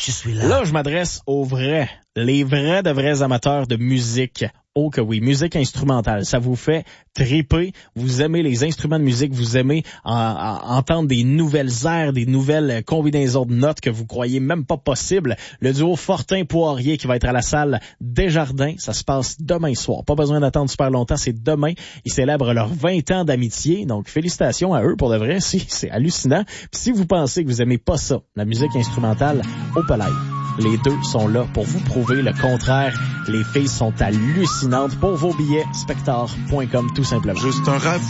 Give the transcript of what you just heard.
Je suis là. Là, je m'adresse aux vrais, les vrais de vrais amateurs de musique. Oh que oui, musique instrumentale, ça vous fait triper, vous aimez les instruments de musique, vous aimez entendre des nouvelles airs, des nouvelles combinaisons de notes que vous croyez même pas possible. Le duo Fortin-Poirier qui va être à la salle Desjardins, ça se passe demain soir. Pas besoin d'attendre super longtemps, c'est demain. Ils célèbrent leurs 20 ans d'amitié, donc félicitations à eux pour de vrai, c'est hallucinant. Puis si vous pensez que vous aimez pas ça, la musique instrumentale, au palais. Les deux sont là pour vous prouver le contraire. Les filles sont hallucinantes. Pour vos billets, spector.com tout simplement. Juste un rêve